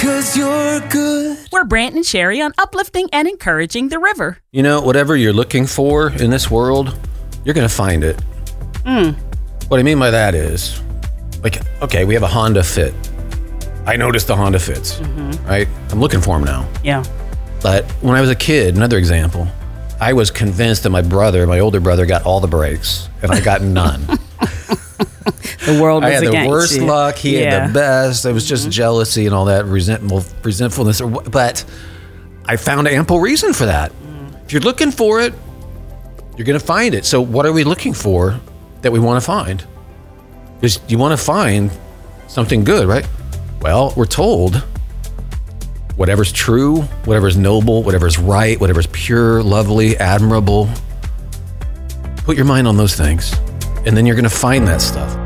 'cause you're good. We're Brant and Sherry on uplifting and encouraging the river. You know, whatever you're looking for in this world, you're going to find it. What I mean by that is, like, okay, we have a Honda Fit. I noticed the Honda Fits, right? I'm looking for them now. Yeah. But when I was a kid, another example, I was convinced that my older brother, got all the brakes, and I got none. The world was I had against the worst you. luck. He had the best. It was just jealousy and all that resentfulness. But I found ample reason for that. If you're looking for it, you're going to find it. So what are we looking for that we want to find? Because you want to find something good, right? Well, we're told whatever's true, whatever's noble, whatever's right, whatever's pure, lovely, admirable, put your mind on those things, and then you're going to find that stuff.